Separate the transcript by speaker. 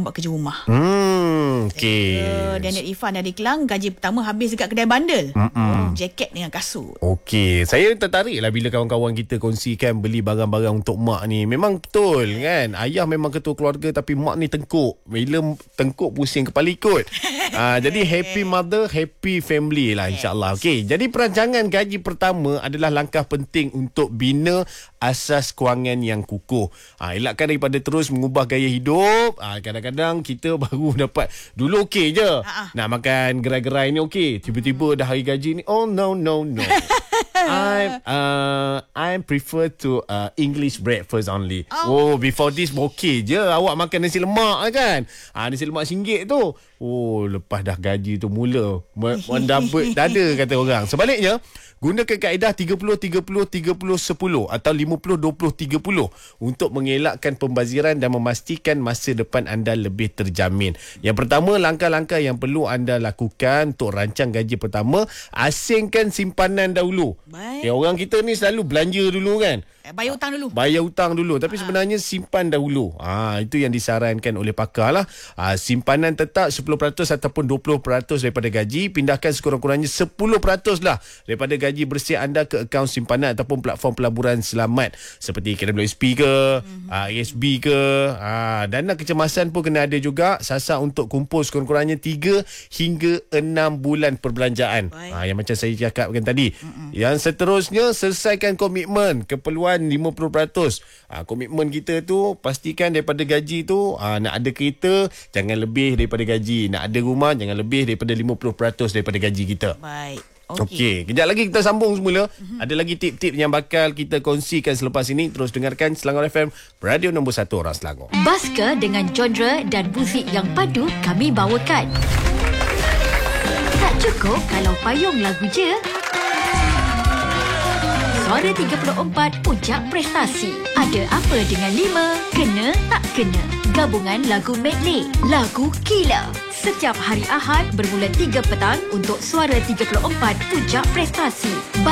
Speaker 1: buat kerja rumah.
Speaker 2: Okey.
Speaker 1: Daniel Ifan dari Kelang, gaji pertama habis dekat kedai bandel. Jaket dengan kasut.
Speaker 2: Okey, saya tertarik lah bila kawan-kawan kita kongsikan beli barang-barang untuk mak ni. Memang betul kan, ayah memang ketua keluarga tapi mak ni tengkuk. Bila tengkuk pusing kepala ikut. Jadi happy mother, happy family lah insyaAllah. Okey, jadi perancangan gaji pertama adalah langkah penting untuk bina asas kewangan yang kukuh. Elakkan daripada terus mengubah gaya hidup. Kadang-kadang kita baru dapat, dulu okey je. Nak makan gerai-gerai ni okey. Tiba-tiba dah hari gaji ni, oh no. I prefer to English breakfast only. Before this okey je. Awak makan nasi lemak kan. Nasi lemak RM1 tu. Lepas dah gaji tu mula mendabut dada kata orang. Sebaliknya, gunakan kaedah 30-30-30-10 atau 50-20-30 untuk mengelakkan pembaziran dan memastikan masa depan anda lebih terjamin. Yang pertama, langkah-langkah yang perlu anda lakukan untuk rancang gaji pertama, asingkan simpanan dahulu. Orang kita ni selalu belanja dulu kan.
Speaker 1: Bayar hutang dulu. Tapi sebenarnya simpan dahulu. Itu yang disarankan oleh pakar lah. Simpanan tetap 10% ataupun 20% daripada gaji. Pindahkan sekurang-kurangnya 10% lah daripada gaji bersih anda ke akaun simpanan ataupun platform pelaburan selamat seperti KWSP ke, ASB ke. Dana kecemasan pun kena ada juga. Sasar untuk kumpul sekurang-kurangnya 3 hingga 6 bulan perbelanjaan. Yang macam saya cakapkan tadi. Yang seterusnya, selesaikan komitmen keperluan 50%. Komitmen kita tu pastikan daripada gaji tu, nak ada kereta jangan lebih daripada gaji, nak ada rumah jangan lebih daripada 50% daripada gaji kita. Baik.
Speaker 2: Okey, kejap lagi kita sambung semula. Ada lagi tip-tip yang bakal kita kongsikan selepas ini. Terus dengarkan Selangor FM, radio nombor 1 orang Selangor.
Speaker 3: Baska dengan genre dan muzik yang padu kami bawakan. Tak cukup kalau payung lagu je. Suara 34 puncak prestasi. Ada apa dengan 5? Kena tak kena? Gabungan lagu medley, lagu gila. Setiap hari Ahad bermula 3 petang untuk Suara 34 puncak prestasi.